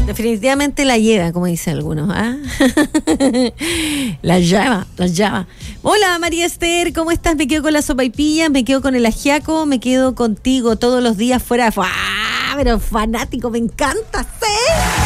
Definitivamente la lleva, como dicen algunos, ¿ah? La lleva. Hola, María Esther, ¿cómo estás? Me quedo con la sopaipilla, me quedo con el ajiaco, me quedo contigo todos los días fuera de... ¡Ah! Pero fanático, me encanta, ¿sí?